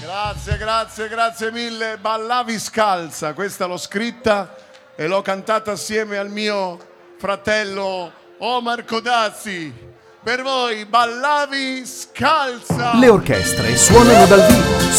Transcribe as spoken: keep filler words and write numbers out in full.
Grazie, grazie, grazie mille. Ballavi scalza, questa l'ho scritta e l'ho cantata assieme al mio fratello Omar Codazzi. Per voi, Ballavi scalza. Le orchestre suonano dal vivo